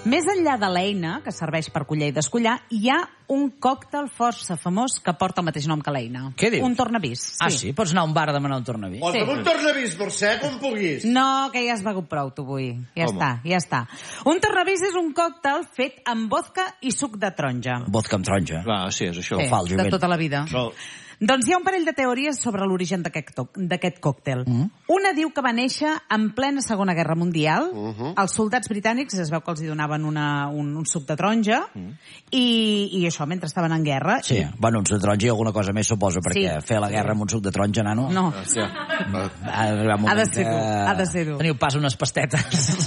Més enllà de l'eina, que serveix per collar i descollar, hi ha un còctel força famós que porta el mateix nom que l'eina. Què dius? Un tornavís. Sí. Ah, sí? Pots anar a un bar a demanar un tornavís? O un tornavís, Mercè, com puguis. No, que ja has begut prou, tu vull. Ja està. Un tornavís és un còctel fet amb vodka i suc de taronja. Vodka amb taronja. Clar, sí, és això. Sí, de tota la vida. Doncs hi ha un parell de teories sobre l'origen d'aquest còctel. Una diu que va néixer en plena Segona Guerra Mundial. Els soldats britànics es veu que els hi donaven un suc de taronja i això, mentre estaven en guerra. Sí, bueno, un suc de taronja i alguna cosa més, suposo, perquè fer la guerra amb un suc de taronja, nano... No. Ha de ser-ho. Teniu pas unes pastetes.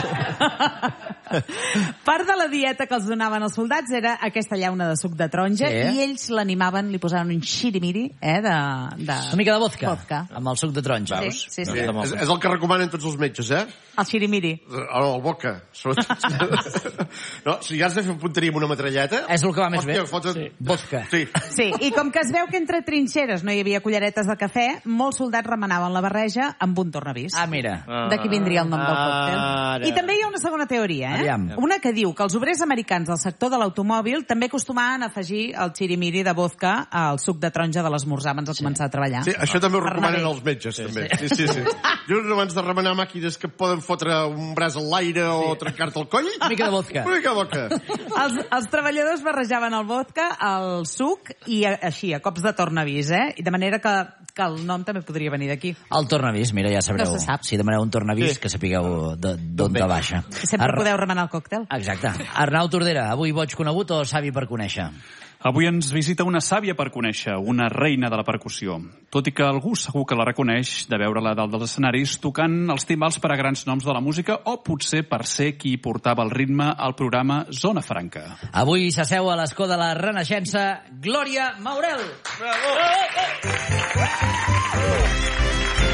Part de la dieta que els donaven els soldats era aquesta llauna de suc de taronja i ells l'animaven, li posaven un xirimiri una mica de vodka. Amb el suc de taronja. Sí. És el que recomanen tots els metges, El xirimiri. El vodka. No, si has de fer punteria amb una metralleta... És el que va més bé. Vodka. Sí, i com que es veu que entre trinxeres no hi havia culleretes de cafè, molts soldats remenaven la barreja amb un tornavís. Ah, mira. D'aquí vindria el nom del còctel. I també hi ha una segona teoria, Una que diu que els obrers americans del sector de l'automòbil també acostumaven a afegir el xirimiri de vodka al suc de taronja de l'esmorzar abans de començar a treballar. Sí, això també ho recomanen els metges, també. Sí. Just abans de remenar màquines que poden fotre un braç a l'aire o trencar-te el coll... Una mica de vodka. Una mica de vodka. Els treballadors barrejaven el vodka, el suc i així, a cops de tornavís, I de manera que el nom també podria venir d'aquí. El tornavís, mira, ja sabreu. No se sap. Si demaneu un tornavís, que sapigueu d'on de baixa. Sempre podeu remenar el còctel. Exacte. Arnau Tordera, avui boig conegut o savi per conèixer? Avui ens visita una sàvia per conèixer, una reina de la percussió. Tot i que algú segur que la reconeix de veure-la dalt dels escenaris tocant els timbals per a grans noms de la música o potser per ser qui portava el ritme al programa Zona Franca. Avui s'asseu a l'escó de la Renaixença, Glòria Maurel. Bravo!